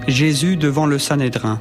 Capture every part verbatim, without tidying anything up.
Jésus devant le Sanhédrin.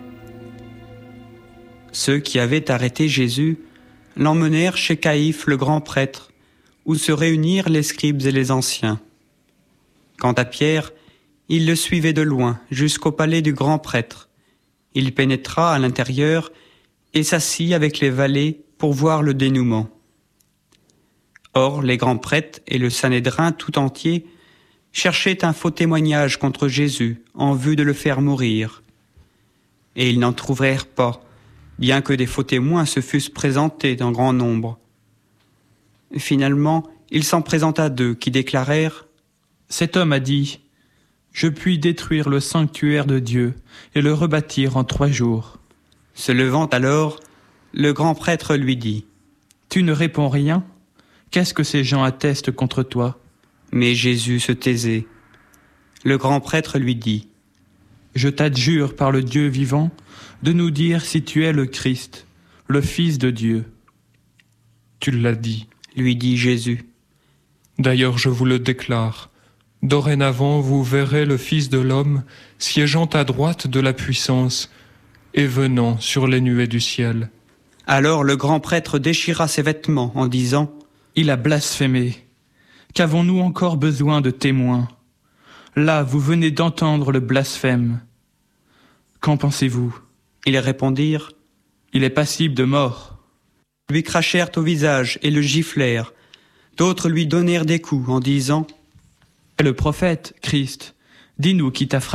Ceux qui avaient arrêté Jésus l'emmenèrent chez Caïphe le grand prêtre, où se réunirent les scribes et les anciens. Quant à Pierre, il le suivait de loin jusqu'au palais du grand prêtre. Il pénétra à l'intérieur et s'assit avec les valets pour voir le dénouement. Or, les grands prêtres et le Sanhédrin tout entier cherchaient un faux témoignage contre Jésus en vue de le faire mourir. Et ils n'en trouvèrent pas, bien que des faux témoins se fussent présentés en grand nombre. Finalement, il s'en présenta deux qui déclarèrent « Cet homme a dit, je puis détruire le sanctuaire de Dieu et le rebâtir en trois jours. » Se levant alors, le grand prêtre lui dit « Tu ne réponds rien ? Qu'est-ce que ces gens attestent contre toi ?» Mais Jésus se taisait. Le grand prêtre lui dit « Je t'adjure par le Dieu vivant de nous dire si tu es le Christ, le Fils de Dieu. » « Tu l'as dit, » lui dit Jésus. « D'ailleurs je vous le déclare, dorénavant vous verrez le Fils de l'homme siégeant à droite de la puissance et venant sur les nuées du ciel. » Alors le grand prêtre déchira ses vêtements en disant « Il a blasphémé. Qu'avons-nous encore besoin de témoins ? Là, vous venez d'entendre le blasphème. Qu'en pensez-vous » Ils répondirent « Il est passible de mort. » Lui crachèrent au visage et le giflèrent. D'autres lui donnèrent des coups en disant « Le prophète, Christ, dis-nous qui t'a frappé. »